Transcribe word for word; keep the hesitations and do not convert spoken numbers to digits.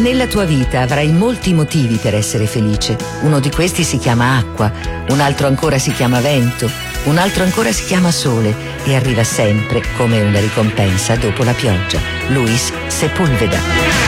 Nella tua vita avrai molti motivi per essere felice. Uno di questi si chiama acqua, un altro ancora si chiama vento, un altro ancora si chiama sole e arriva sempre come una ricompensa dopo la pioggia. Luis Sepúlveda.